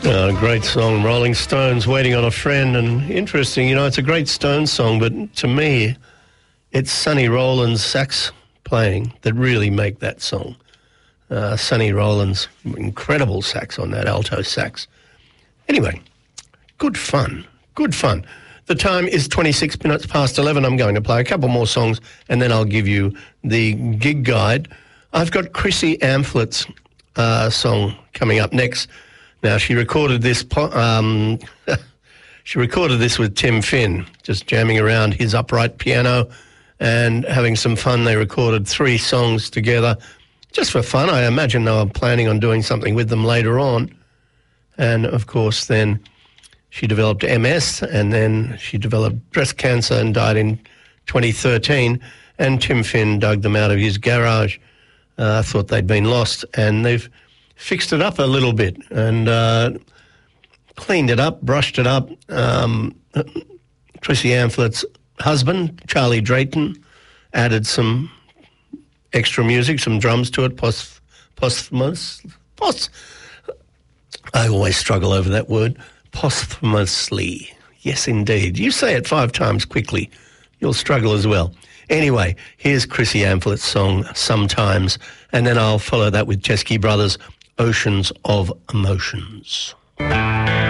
Great song, Rolling Stones, Waiting on a Friend. And interesting, it's a great Stones song, but to me, it's Sonny Rollins' sax playing that really make that song. Sonny Rollins, incredible sax on that, alto sax. Anyway, good fun. The time is 26 minutes past 11. I'm going to play a couple more songs and then I'll give you the gig guide. I've got Chrissy Amphlett's song coming up next. Now, she recorded this with Tim Finn, just jamming around his upright piano and having some fun. They recorded 3 songs together just for fun. I imagine they were planning on doing something with them later on. And, of course, then she developed MS and then she developed breast cancer and died in 2013. And Tim Finn dug them out of his garage. Thought they'd been lost, and they've fixed it up a little bit and cleaned it up, brushed it up. Chrissy Amphlett's husband, Charlie Drayton, added some extra music, some drums to it, I always struggle over that word, posthumously. Yes, indeed. You say it 5 times quickly, you'll struggle as well. Anyway, here's Chrissy Amphlett's song, Sometimes, and then I'll follow that with Teskey Brothers, Oceans of Emotions.